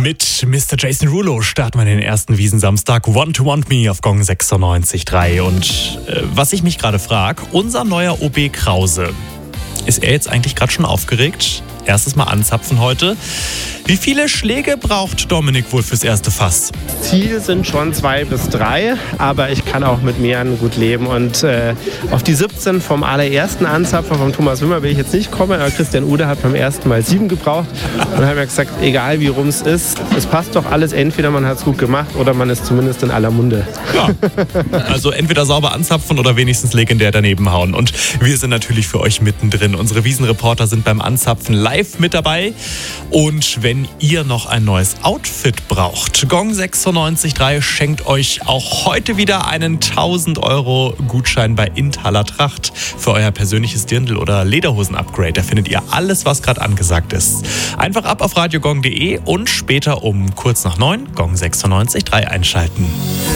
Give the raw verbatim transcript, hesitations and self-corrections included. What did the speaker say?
Mit Mister Jason Derulo starten wir den ersten Wiesensamstag. Want to Want Me auf Gong sechsundneunzig Komma drei. Und äh, was ich mich gerade frage, unser neuer O B Krause, ist er jetzt eigentlich gerade schon aufgeregt? Erstes Mal anzapfen heute. Wie viele Schläge braucht Dominik wohl fürs erste Fass? Ziel sind schon zwei bis drei, aber ich kann auch mit mehreren gut leben. Und äh, auf die siebzehn vom allerersten Anzapfer vom Thomas Wimmer will ich jetzt nicht kommen, aber Christian Ude hat beim ersten Mal sieben gebraucht. Und dann haben wir gesagt, egal wie rum es ist, es passt doch alles. Entweder man hat es gut gemacht oder man ist zumindest in aller Munde. Ja, also entweder sauber anzapfen oder wenigstens legendär daneben hauen. Und wir sind natürlich für euch mittendrin. Unsere Wiesenreporter sind beim Anzapfen live mit dabei. Und wenn ihr noch ein neues Outfit braucht, Gong sechsundneunzig Komma drei schenkt euch auch heute wieder einen tausend Euro Gutschein bei Inthaler Tracht für euer persönliches Dirndl- oder Lederhosen-Upgrade. Da findet ihr alles, was gerade angesagt ist. Einfach ab auf radiogong punkt de und später um kurz nach neun Gong sechsundneunzig Komma drei einschalten.